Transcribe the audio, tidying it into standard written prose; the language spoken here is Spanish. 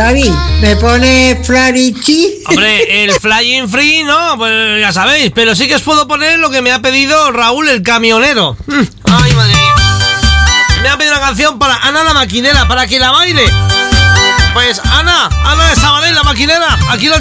Xavi, ¿me pone Flarichi? Hombre, el Flying Free no, pues ya sabéis, pero sí que os puedo poner lo que me ha pedido Raúl el camionero. Ay, madre mía. Me ha pedido una canción para Ana la maquinera, para que la baile. Pues Ana de Sabadell, la maquinera, aquí lo